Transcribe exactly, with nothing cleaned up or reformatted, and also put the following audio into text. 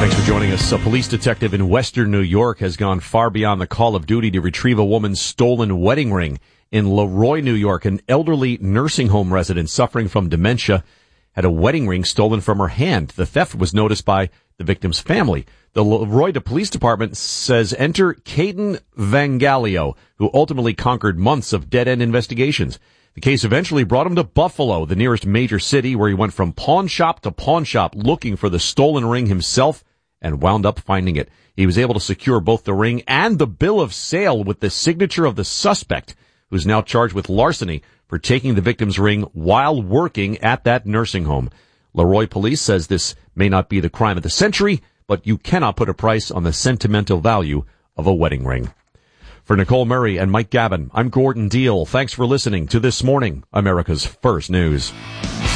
Thanks for joining us. A police detective in Western New York has gone far beyond the call of duty to retrieve a woman's stolen wedding ring. In Leroy, New York, an elderly nursing home resident suffering from dementia had a wedding ring stolen from her hand. The theft was noticed by the victim's family. The Leroy Police Department says enter Caden Vangalio, who ultimately conquered months of dead-end investigations. The case eventually brought him to Buffalo, the nearest major city, where he went from pawn shop to pawn shop looking for the stolen ring himself and wound up finding it. He was able to secure both the ring and the bill of sale with the signature of the suspect, who's now charged with larceny for taking the victim's ring while working at that nursing home. Leroy Police says this may not be the crime of the century, but you cannot put a price on the sentimental value of a wedding ring. For Nicole Murray and Mike Gavin, I'm Gordon Deal. Thanks for listening to This Morning, America's First News.